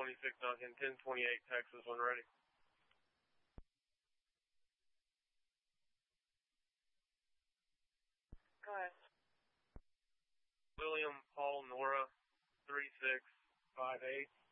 26 Duncan, 1028 Texas when ready. Go ahead. William Paul Nora, 3658.